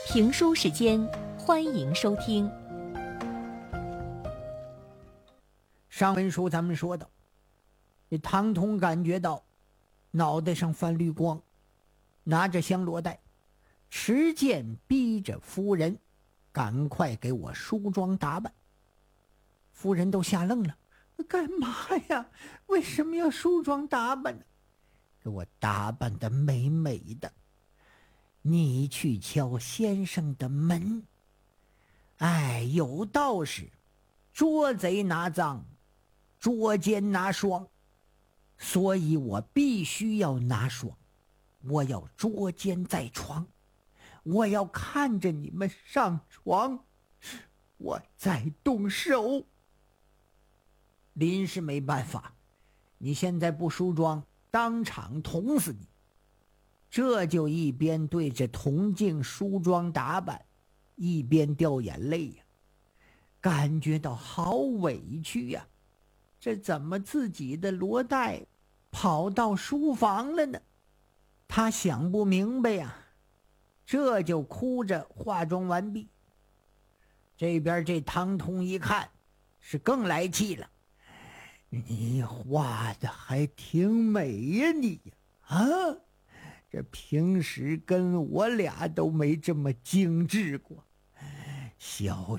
评书时间，欢迎收听。 上文书咱们说到，这唐通感觉到脑袋上泛绿光，拿着香罗带，持剑逼着夫人赶快给我梳妆打扮。夫人都吓愣了，干嘛呀？为什么要梳妆打扮呢？给我打扮得美美的，你去敲先生的门。哎，有道是捉贼拿赃，捉奸拿双，所以我必须要拿双，我要捉奸在床，我要看着你们上床，我再动手。林氏没办法，你现在不梳妆，当场捅死你。这就一边对着铜镜梳妆打扮，一边掉眼泪呀，感觉到好委屈呀。这怎么自己的罗带跑到书房了呢？他想不明白呀，这就哭着化妆完毕。这边这唐通一看，是更来气了。你画的还挺美呀，你呀，啊，这平时跟我俩都没这么精致过。小